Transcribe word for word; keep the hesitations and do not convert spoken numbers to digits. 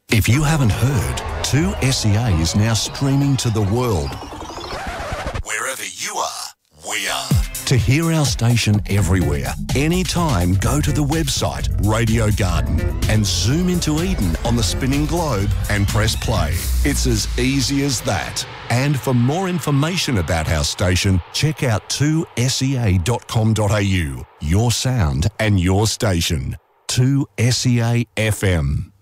If you haven't heard, two S E A is now streaming to the world. Wherever you are, we are. To hear our station everywhere, anytime, go to the website Radio Garden and zoom into Eden on the spinning globe and press play. It's as easy as that. And for more information about our station, check out two S E A dot com dot a u. Your sound and your station. two S E A F M.